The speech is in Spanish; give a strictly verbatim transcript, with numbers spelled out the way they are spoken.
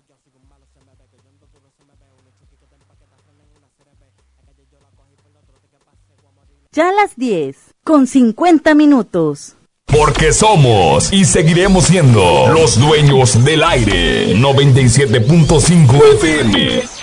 Ya las diez, con cincuenta minutos. Porque somos y seguiremos siendo los dueños del aire. noventa y siete punto cinco F M.